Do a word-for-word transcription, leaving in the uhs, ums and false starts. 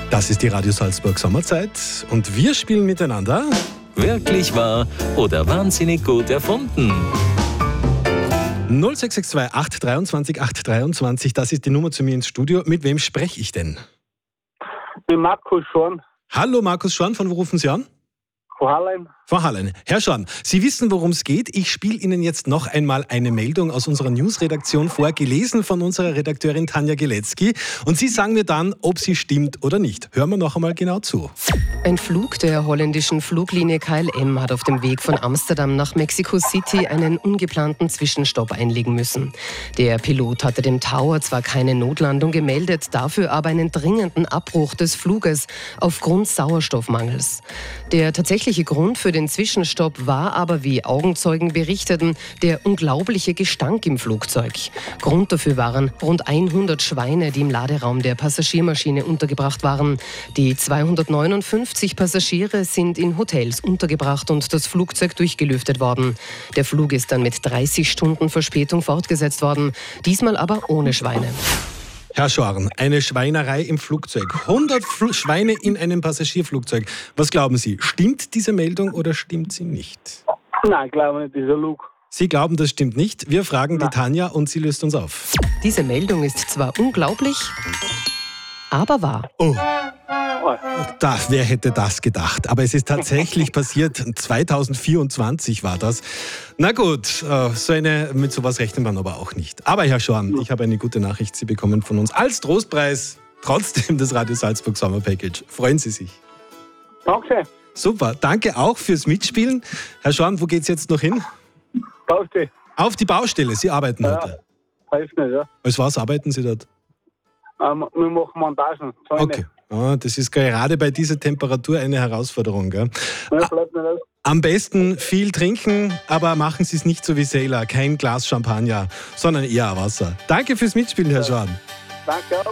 Das ist die Radio Salzburg Sommerzeit und wir spielen miteinander. Wirklich wahr oder wahnsinnig gut erfunden? null sechs sechs zwei acht dreiundzwanzig acht dreiundzwanzig, das ist die Nummer zu mir ins Studio. Mit wem spreche ich denn? Ich bin Markus Schorn. Hallo Markus Schorn, von wo rufen Sie an? Von Hallein. Von Hallein. Herr Schorn, Sie wissen, worum es geht. Ich spiele Ihnen jetzt noch einmal eine Meldung aus unserer Newsredaktion vor, gelesen von unserer Redakteurin Tanja Geletzky. Und Sie sagen mir dann, ob sie stimmt oder nicht. Hören wir noch einmal genau zu. Ein Flug der holländischen Fluglinie K L M hat auf dem Weg von Amsterdam nach Mexico City einen ungeplanten Zwischenstopp einlegen müssen. Der Pilot hatte dem Tower zwar keine Notlandung gemeldet, dafür aber einen dringenden Abbruch des Fluges aufgrund Sauerstoffmangels. Der tatsächliche Grund für den Zwischenstopp war aber, wie Augenzeugen berichteten, der unglaubliche Gestank im Flugzeug. Grund dafür waren rund hundert Schweine, die im Laderaum der Passagiermaschine untergebracht waren. Die zweihundertneunundfünfzig Passagiere sind in Hotels untergebracht und das Flugzeug durchgelüftet worden. Der Flug ist dann mit dreißig Stunden Verspätung fortgesetzt worden, diesmal aber ohne Schweine. Herr Schorn, eine Schweinerei im Flugzeug. hundert Fl- Schweine in einem Passagierflugzeug. Was glauben Sie, stimmt diese Meldung oder stimmt sie nicht? Nein, ich glaube nicht, dieser Lug. Sie glauben, das stimmt nicht. Wir fragen Nein. die Tanja und sie löst uns auf. Diese Meldung ist zwar unglaublich, aber wahr. Oh, Oh, da, wer hätte das gedacht? Aber es ist tatsächlich passiert. zweitausendvierundzwanzig war das. Na gut, äh, so eine, mit sowas rechnet man aber auch nicht. Aber Herr Schorn, ich habe eine gute Nachricht. Sie bekommen von uns als Trostpreis trotzdem das Radio Salzburg Sommer Package. Freuen Sie sich. danke. Super, danke auch fürs Mitspielen. Herr Schorn, wo geht's jetzt noch hin? Danke. Auf die Baustelle. Sie arbeiten Ja. heute. Weiß nicht, ja. Als was arbeiten Sie dort? Ähm, wir machen Montagen. Zäune. Okay. Ah, das ist gerade bei dieser Temperatur eine Herausforderung. Gell? Ja, bleibt nicht aus. Am besten viel trinken, aber machen Sie es nicht so wie Sailor. Kein Glas Champagner, sondern eher Wasser. Danke fürs Mitspielen, Herr Schorn. Danke auch.